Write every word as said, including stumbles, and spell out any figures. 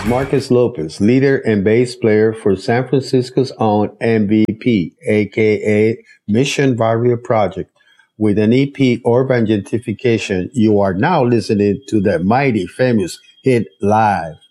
Marcus Lopez, leader and bass player for San Francisco's own M V P, aka Mission Varia Project. With an E P, Urban Gentrification, you are now listening to the mighty famous hit live.